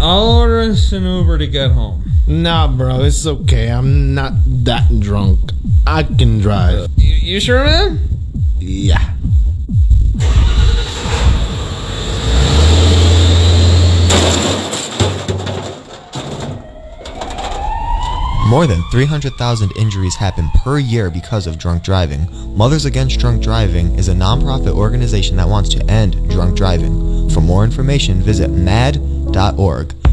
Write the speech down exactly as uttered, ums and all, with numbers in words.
I'll order us an Uber to get home. Nah, bro, it's okay. I'm not that drunk. I can drive. Uh, you, you sure, man? Yeah. More than three hundred thousand injuries happen per year because of drunk driving. Mothers Against Drunk Driving is a nonprofit organization that wants to end drunk driving. For more information, visit mad dot org.